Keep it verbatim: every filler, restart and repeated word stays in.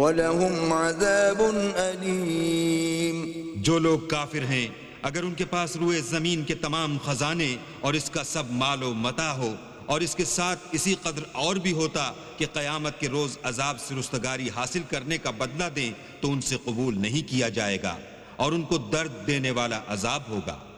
वलहुम अज़ाबुन अलीम। जो लोग काफिर हैं, अगर उनके पास रुए जमीन के तमाम खजाने और इसका सब मालो मता हो और इसके साथ इसी कदर और भी होता कि क़यामत के रोज अजाब से रुस्तगारी हासिल करने का बदला दें, तो उनसे कबूल नहीं किया जाएगा और उनको दर्द देने वाला अजाब होगा।